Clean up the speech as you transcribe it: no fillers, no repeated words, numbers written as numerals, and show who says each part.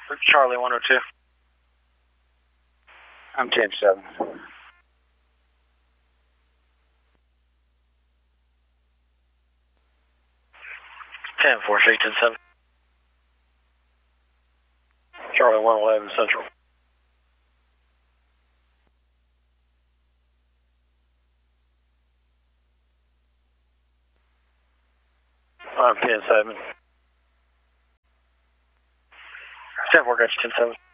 Speaker 1: Charlie 102.
Speaker 2: I'm 10-7.
Speaker 1: 10-4, shake 10-7. Charlie 111 Central. I'm 10-7. 10-4, got you 10-7.